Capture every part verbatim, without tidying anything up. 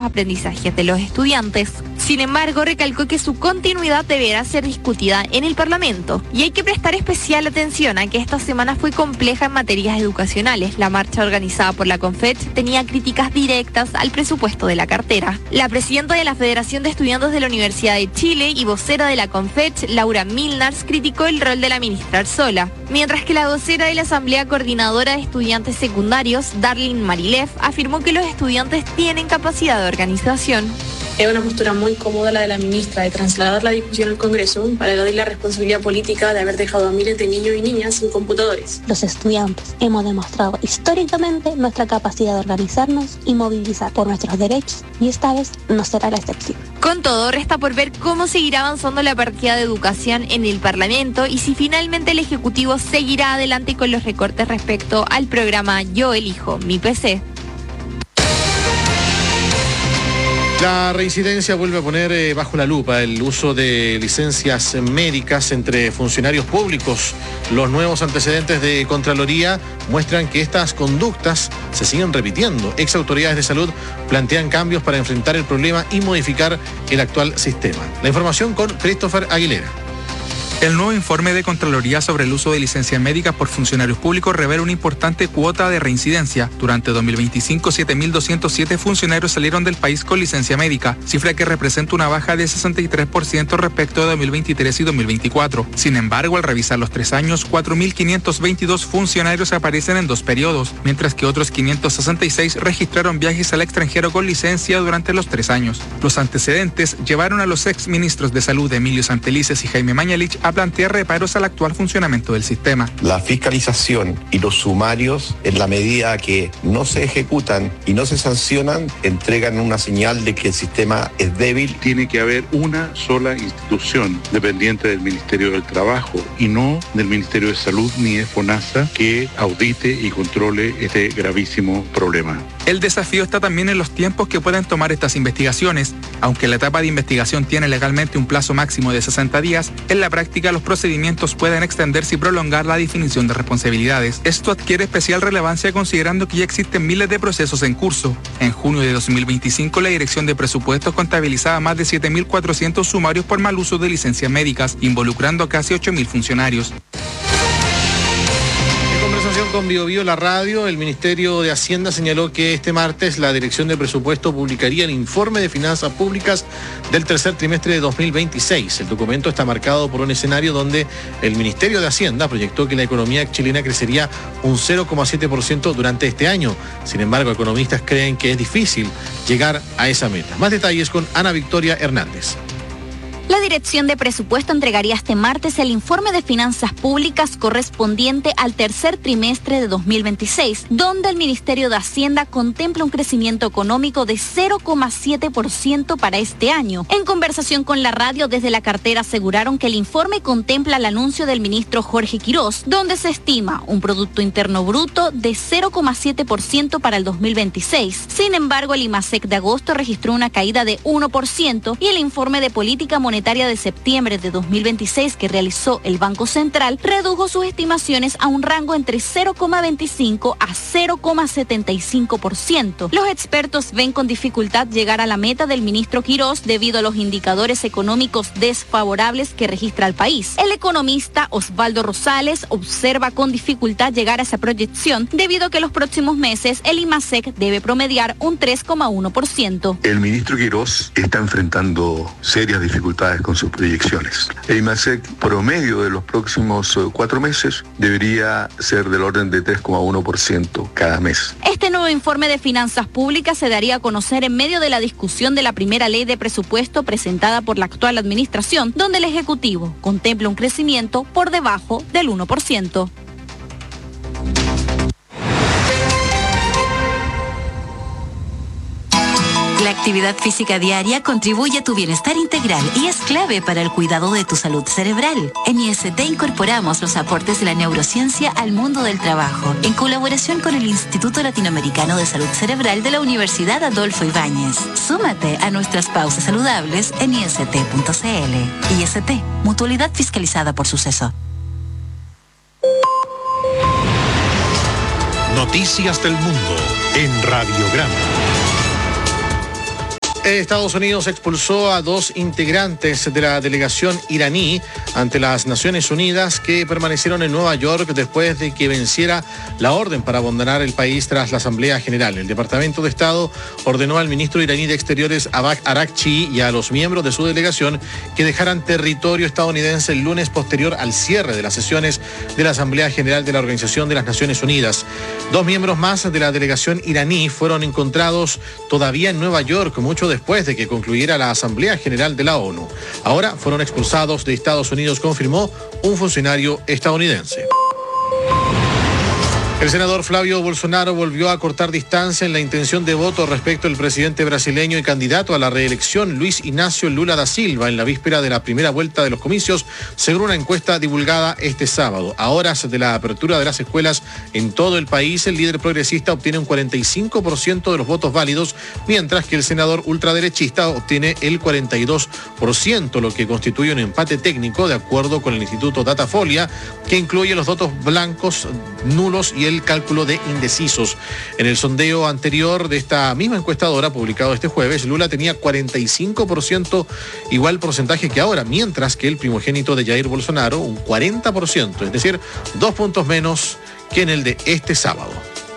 aprendizajes de los estudiantes. Sin embargo, recalcó que su continuidad deberá ser discutida en el Parlamento. Y hay que prestar especial atención a que esta semana fue compleja en materias educacionales. La marcha organizada por la CONFECH tenía críticas directas al presupuesto de la cartera. La presidenta de la Federación de Estudiantes de la Universidad de Chile y vocera de la CONFECH, Laura Milnars, criticó el rol de la ministra Arzola, mientras que la vocera de la Asamblea Coordinadora de Estudiantes Secundarios, Darlene Marilev, afirmó que los estudiantes tienen capacidad de organización. Es una postura muy cómoda la de la ministra de trasladar la discusión al Congreso para evadir la responsabilidad política de haber dejado a miles de niños y niñas sin computadores. Los estudiantes hemos demostrado históricamente nuestra capacidad de organizarnos y movilizar por nuestros derechos, y esta vez no será la excepción. Con todo, resta por ver cómo seguirá avanzando la partida de educación en el Parlamento y si finalmente el Ejecutivo seguirá adelante con los recortes respecto al programa Yo Elijo Mi P C. La reincidencia vuelve a poner eh, bajo la lupa el uso de licencias médicas entre funcionarios públicos. Los nuevos antecedentes de Contraloría muestran que estas conductas se siguen repitiendo. Ex autoridades de salud plantean cambios para enfrentar el problema y modificar el actual sistema. La información con Christopher Aguilera. El nuevo informe de Contraloría sobre el uso de licencias médicas por funcionarios públicos revela una importante cuota de reincidencia. Durante dos mil veinticinco, siete mil doscientos siete funcionarios salieron del país con licencia médica, cifra que representa una baja de sesenta y tres por ciento respecto de dos mil veintitrés y dos mil veinticuatro. Sin embargo, al revisar los tres años, cuatro mil quinientos veintidós funcionarios aparecen en dos periodos, mientras que otros quinientos sesenta y seis registraron viajes al extranjero con licencia durante los tres años. Los antecedentes llevaron a los ex ministros de Salud Emilio Santelices y Jaime Mañalich a plantear reparos al actual funcionamiento del sistema. La fiscalización y los sumarios, en la medida que no se ejecutan y no se sancionan, entregan una señal de que el sistema es débil. Tiene que haber una sola institución dependiente del Ministerio del Trabajo y no del Ministerio de Salud ni de FONASA que audite y controle este gravísimo problema. El desafío está también en los tiempos que pueden tomar estas investigaciones. Aunque la etapa de investigación tiene legalmente un plazo máximo de sesenta días, en la práctica los procedimientos pueden extenderse y prolongar la definición de responsabilidades. Esto adquiere especial relevancia considerando que ya existen miles de procesos en curso. En junio de dos mil veinticinco, la Dirección de Presupuestos contabilizaba más de siete mil cuatrocientos sumarios por mal uso de licencias médicas, involucrando a casi ocho mil funcionarios. Con Bio Bio, la radio, el Ministerio de Hacienda señaló que este martes la Dirección de Presupuesto publicaría el informe de finanzas públicas del tercer trimestre de dos mil veintiséis. El documento está marcado por un escenario donde el Ministerio de Hacienda proyectó que la economía chilena crecería un cero coma siete por ciento durante este año. Sin embargo, economistas creen que es difícil llegar a esa meta. Más detalles con Ana Victoria Hernández. La Dirección de Presupuesto entregaría este martes el informe de finanzas públicas correspondiente al tercer trimestre de dos mil veintiséis, donde el Ministerio de Hacienda contempla un crecimiento económico de cero coma siete por ciento para este año. En conversación con la radio, desde la cartera aseguraron que el informe contempla el anuncio del ministro Jorge Quirós, donde se estima un Producto Interno Bruto de cero coma siete por ciento para el dos mil veintiséis. Sin embargo, el IMASEC de agosto registró una caída de uno por ciento y el informe de política monetaria de septiembre de dos mil veintiséis que realizó el Banco Central redujo sus estimaciones a un rango entre cero coma veinticinco a cero coma setenta y cinco por ciento. Los expertos ven con dificultad llegar a la meta del ministro Quirós debido a los indicadores económicos desfavorables que registra el país. El economista Osvaldo Rosales observa con dificultad llegar a esa proyección debido a que los próximos meses el IMASEC debe promediar un tres coma uno por ciento. El ministro Quirós está enfrentando serias dificultades con sus proyecciones. El IMASEC promedio de los próximos uh, cuatro meses debería ser del orden de tres coma uno por ciento cada mes. Este nuevo informe de finanzas públicas se daría a conocer en medio de la discusión de la primera ley de presupuesto presentada por la actual administración, donde el Ejecutivo contempla un crecimiento por debajo del uno por ciento. La actividad física diaria contribuye a tu bienestar integral y es clave para el cuidado de tu salud cerebral. En I S T incorporamos los aportes de la neurociencia al mundo del trabajo, en colaboración con el Instituto Latinoamericano de Salud Cerebral de la Universidad Adolfo Ibáñez. Súmate a nuestras pausas saludables en i s t punto c l. I S T, mutualidad fiscalizada por Suceso. Noticias del Mundo en Radiograma. Estados Unidos expulsó a dos integrantes de la delegación iraní ante las Naciones Unidas que permanecieron en Nueva York después de que venciera la orden para abandonar el país tras la Asamblea General. El Departamento de Estado ordenó al ministro iraní de Exteriores Abbas Araghchi y a los miembros de su delegación que dejaran territorio estadounidense el lunes posterior al cierre de las sesiones de la Asamblea General de la Organización de las Naciones Unidas. Dos miembros más de la delegación iraní fueron encontrados todavía en Nueva York, mucho después de que concluyera la Asamblea General de la ONU. Ahora fueron expulsados de Estados Unidos, confirmó un funcionario estadounidense. El senador Flavio Bolsonaro volvió a cortar distancia en la intención de voto respecto al presidente brasileño y candidato a la reelección Luis Ignacio Lula da Silva en la víspera de la primera vuelta de los comicios, según una encuesta divulgada este sábado. A horas de la apertura de las escuelas en todo el país, el líder progresista obtiene un cuarenta y cinco por ciento de los votos válidos, mientras que el senador ultraderechista obtiene el cuarenta y dos por ciento, lo que constituye un empate técnico de acuerdo con el Instituto Datafolia, que incluye los votos blancos, nulos y el cálculo de indecisos. En el sondeo anterior de esta misma encuestadora, publicado este jueves, Lula tenía cuarenta y cinco por ciento, igual porcentaje que ahora, mientras que el primogénito de Jair Bolsonaro, un cuarenta por ciento, es decir, dos puntos menos que en el de este sábado.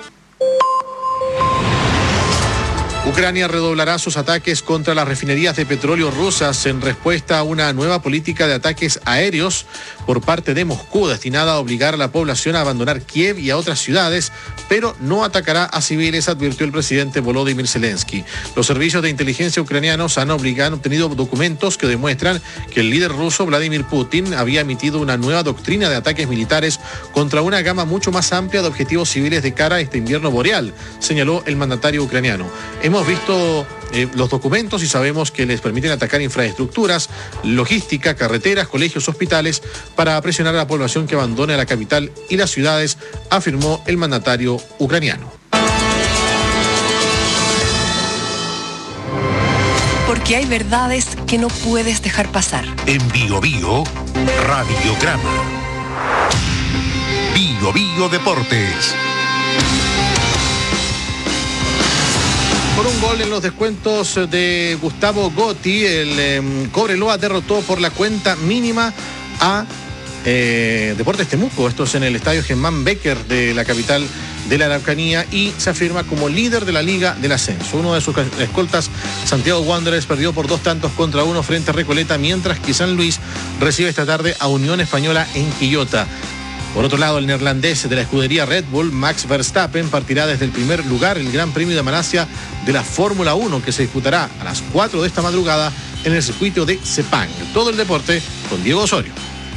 Ucrania redoblará sus ataques contra las refinerías de petróleo rusas en respuesta a una nueva política de ataques aéreos por parte de Moscú, destinada a obligar a la población a abandonar Kiev y a otras ciudades, pero no atacará a civiles, advirtió el presidente Volodymyr Zelensky. Los servicios de inteligencia ucranianos han, obligado, han obtenido documentos que demuestran que el líder ruso Vladimir Putin había emitido una nueva doctrina de ataques militares contra una gama mucho más amplia de objetivos civiles de cara a este invierno boreal, señaló el mandatario ucraniano. Hemos visto eh, los documentos y sabemos que les permiten atacar infraestructuras, logística, carreteras, colegios, hospitales, para presionar a la población que abandone la capital y las ciudades, afirmó el mandatario ucraniano. Porque hay verdades que no puedes dejar pasar. En Bio Bio, Radiograma. Bio Bio Deportes. Por un gol en los descuentos de Gustavo Gotti, el eh, Cobreloa derrotó por la cuenta mínima a eh, Deportes Temuco. Esto es en el estadio Germán Becker de la capital de la Araucanía y se afirma como líder de la Liga del Ascenso. Uno de sus escoltas, Santiago Wanderers, perdió por dos tantos contra uno frente a Recoleta, mientras que San Luis recibe esta tarde a Unión Española en Quillota. Por otro lado, el neerlandés de la escudería Red Bull, Max Verstappen, partirá desde el primer lugar el Gran Premio de Malasia de la Fórmula uno, que se disputará a las cuatro de esta madrugada en el circuito de Sepang. Todo el deporte con Diego Osorio.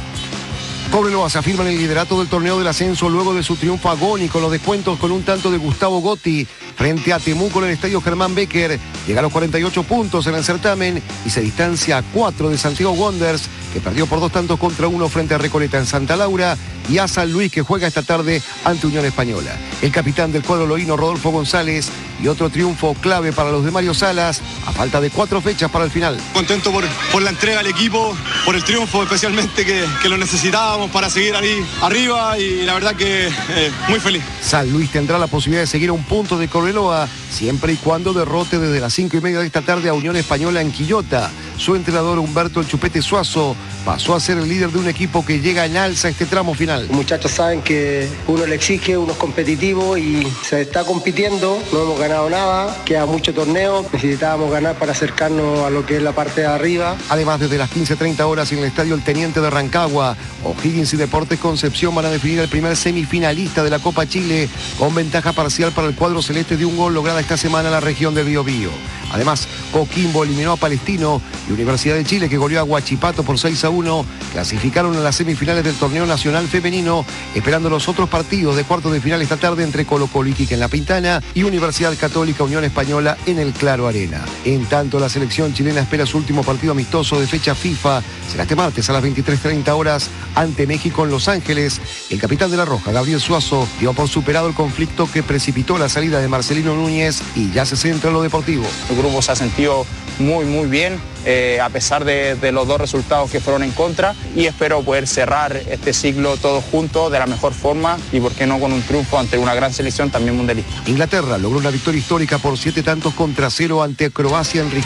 Cobreloa se afirma en el liderato del torneo del ascenso luego de su triunfo agónico en los descuentos con un tanto de Gustavo Gotti frente a Temuco en el estadio Germán Becker. Llega a los cuarenta y ocho puntos en el certamen y se distancia a cuatro de Santiago Wanderers, que perdió por dos tantos contra uno frente a Recoleta en Santa Laura, y a San Luis, que juega esta tarde ante Unión Española. El capitán del cuadro loíno, Rodolfo González, y otro triunfo clave para los de Mario Salas, a falta de cuatro fechas para el final. Contento por, por la entrega al equipo, por el triunfo especialmente que, que lo necesitábamos para seguir ahí arriba, y la verdad que eh, muy feliz. San Luis tendrá la posibilidad de seguir a un punto de Cobreloa, siempre y cuando derrote desde las cinco y media de esta tarde a Unión Española en Quillota. Su entrenador, Humberto El Chupete Suazo, pasó a ser el líder de un equipo que llega en alza a este tramo final. Los muchachos saben que uno le exige, uno es competitivo y se está compitiendo. No hemos ganado nada, queda mucho torneo, necesitábamos ganar para acercarnos a lo que es la parte de arriba. Además, desde las quince treinta horas en el estadio El Teniente de Rancagua, O'Higgins y Deportes Concepción van a definir el primer semifinalista de la Copa Chile, con ventaja parcial para el cuadro celeste de un gol lograda esta semana en la región de Biobío. Además, Coquimbo eliminó a Palestino y Universidad de Chile, que goleó a Huachipato por seis a uno, clasificaron a las semifinales del torneo nacional femenino, esperando los otros partidos de cuartos de final esta tarde entre Colo Colo y Iquique en La Pintana y Universidad Católica Unión Española en el Claro Arena. En tanto, la selección chilena espera su último partido amistoso de fecha FIFA. Será este martes a las veintitrés treinta horas ante México en Los Ángeles. El capitán de la Roja, Gabriel Suazo, dio por superado el conflicto que precipitó la salida de Marcelino Núñez y ya se centra en lo deportivo. El grupo se ha sentido muy muy bien, eh, a pesar de, de los dos resultados que fueron en contra, y espero poder cerrar este ciclo todos juntos de la mejor forma y por qué no con un triunfo ante una gran selección también mundialista. Inglaterra logró una victoria histórica por siete tantos contra cero ante Croacia en